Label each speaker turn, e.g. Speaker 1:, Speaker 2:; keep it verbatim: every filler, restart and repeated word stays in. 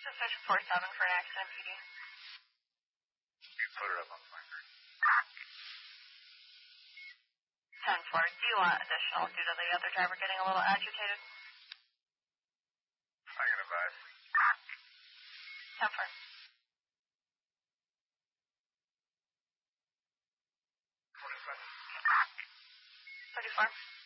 Speaker 1: Suspicion four seven for an accident, P D.
Speaker 2: You put it up on the record.
Speaker 1: ten four, do you want additional due to the other driver getting a little agitated?
Speaker 2: I can advise.
Speaker 1: ten four.
Speaker 2: twenty-seven.
Speaker 1: thirty-four.